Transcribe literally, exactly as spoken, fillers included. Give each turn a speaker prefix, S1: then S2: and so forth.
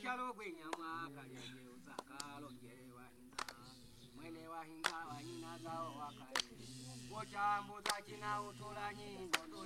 S1: Chalo kwenyama kalege uzakalo njewa hinza mwene wa hinza wa nyina zao wakale Wochambu za china utula nyimbo